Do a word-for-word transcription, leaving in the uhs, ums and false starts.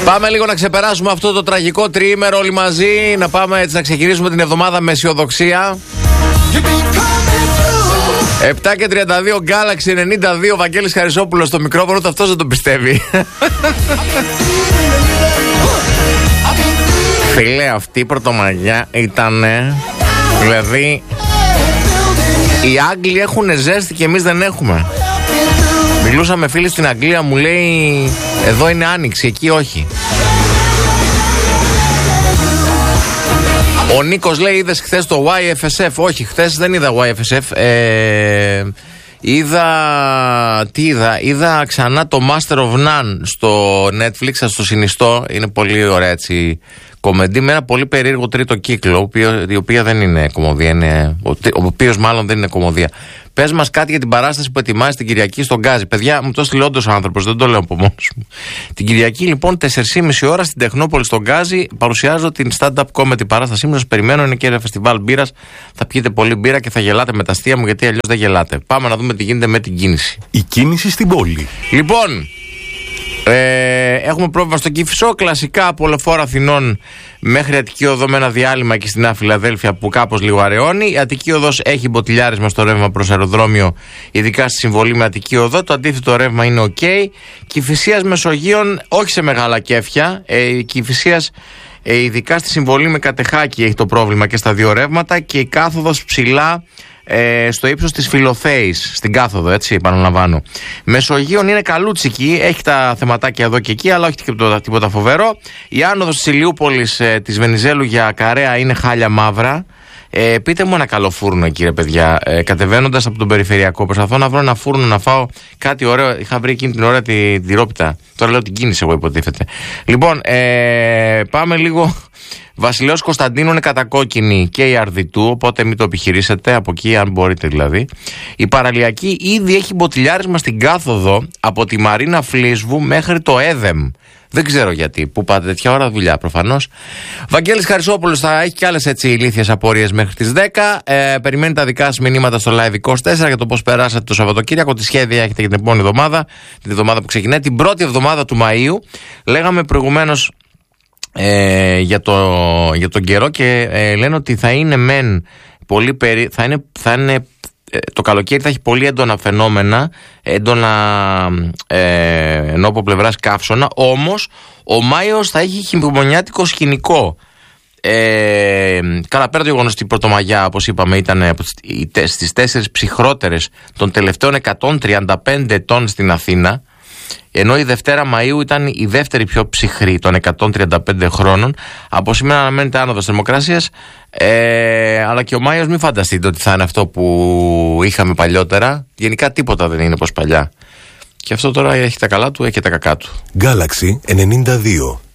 Πάμε λίγο να ξεπεράσουμε αυτό το τραγικό τριήμερο όλοι μαζί. Να πάμε έτσι να ξεκινήσουμε την εβδομάδα με αισιοδοξία. επτά και τριάντα δύο Galaxy ενενήντα δύο, Βαγγέλης Χαρισόπουλος στο μικρόφωνο, το αυτός δεν το πιστεύει. Φίλε, αυτή η πρωτομαγιά ήταν, δηλαδή, οι Άγγλοι έχουν ζέστη και εμείς δεν έχουμε. Μιλούσα με φίλοι στην Αγγλία, μου λέει εδώ είναι άνοιξη, εκεί όχι. Ο Νίκος λέει είδες χθες το γουάι εφ ες εφ? Όχι, χθες δεν είδα γουάι εφ ες εφ. ε, Είδα, τι είδα, είδα ξανά το Master of None στο Netflix, σας το συνιστώ, είναι πολύ ωραία έτσι κομμεντή με ένα πολύ περίεργο τρίτο κύκλο, η οποία δεν είναι κομμωδία, είναι, ο, ο οποίος μάλλον δεν είναι κομμωδία. Πες μας κάτι για την παράσταση που ετοιμάζει την Κυριακή στον Γκάζι. Παιδιά, μου το έστειλε όντως ο άνθρωπος, δεν το λέω από μόνος μου. Την Κυριακή λοιπόν τέσσερις και μισή ώρα στην Τεχνόπολη στον Γκάζι παρουσιάζω την stand-up comedy παράστασή μου. Σας περιμένω, είναι και ένα φεστιβάλ μπύρας. Θα πιείτε πολύ μπύρα και θα γελάτε με τα αστεία μου, γιατί αλλιώς δεν γελάτε. Πάμε να δούμε τι γίνεται με την κίνηση. Η κίνηση στην πόλη. Λοιπόν, Ε, έχουμε πρόβλημα στο Κηφισό. Κλασικά από Λεωφόρο Αθηνών μέχρι Αττική Οδό με ένα διάλειμμα και στην Νέα Φιλαδέλφια που κάπως λίγο αραιώνει. Η Αττική Οδός έχει μποτιλιάρισμα στο ρεύμα προς αεροδρόμιο, ειδικά στη συμβολή με Αττική Οδό. Το αντίθετο ρεύμα είναι ok. Κηφισίας Μεσογείων όχι σε μεγάλα κέφια. Ε, Κηφισίας ε, ειδικά στη συμβολή με Κατεχάκη έχει το πρόβλημα και στα δύο ρεύματα. Και η κάθοδος ψηλά Ε, στο ύψος της Φιλοθέης, στην κάθοδο, έτσι, επαναλαμβάνω. Μεσογείων είναι καλούτσικη, έχει τα θεματάκια εδώ και εκεί, αλλά όχι τίποτα, τίποτα φοβερό. Η άνοδος της Ηλιούπολης, ε, της Βενιζέλου για Καρέα είναι χάλια μαύρα. Ε, πείτε μου ένα καλό φούρνο, κύριε παιδιά. Ε, κατεβαίνοντας από τον περιφερειακό, προσπαθώ να βρω ένα φούρνο να φάω κάτι ωραίο. Είχα βρει εκείνη την ώρα τη, τη τυρόπιτα. Τώρα λέω την κίνηση, εγώ υποτίθεται. Λοιπόν, ε, πάμε λίγο. Βασιλέως Κωνσταντίνου είναι κατακόκκινη και η Αρδιτού, οπότε μην το επιχειρήσετε από εκεί, αν μπορείτε δηλαδή. Η Παραλιακή ήδη έχει μποτιλιάρισμα στην κάθοδο από τη Μαρίνα Φλίσβου μέχρι το Έδεμ. Δεν ξέρω γιατί. Πού πάτε τέτοια ώρα, δουλειά προφανώς. Βαγγέλης Χαρισόπουλος θα έχει και άλλες έτσι ηλίθιες απορίες μέχρι τις δέκα. Ε, περιμένει τα δικά σας μηνύματα στο Live είκοσι τέσσερα για το πώς περάσατε το Σαββατοκύριακο. Τι σχέδια έχετε για την επόμενη εβδομάδα, την εβδομάδα που ξεκινάει, την πρώτη εβδομάδα του Μαΐου. Λέγαμε προηγουμένως Ε, για, το, για τον καιρό και ε, λένε ότι θα είναι μεν πολύ περί, θα είναι, θα είναι ε, το καλοκαίρι θα έχει πολύ έντονα φαινόμενα, έντονα ε, ενώ από πλευράς καύσωνα, όμως ο Μάιος θα έχει χειμωνιάτικο σκηνικό. Ε, καλά, πέρα το γεγονός ότι η Πρωτομαγιά, όπως είπαμε, ήταν στις τέσσερις ψυχρότερες των τελευταίων εκατόν τριάντα πέντε ετών στην Αθήνα, ενώ η Δευτέρα Μαΐου ήταν η δεύτερη πιο ψυχρή των εκατόν τριάντα πέντε χρόνων. Από σήμερα αναμένεται άνοδος θερμοκρασίας, ε, αλλά και ο Μάιος μην φανταστείτε ότι θα είναι αυτό που είχαμε παλιότερα. Γενικά τίποτα δεν είναι όπως παλιά. Και αυτό τώρα έχει τα καλά του, έχει τα κακά του. Galaxy ενενήντα δύο.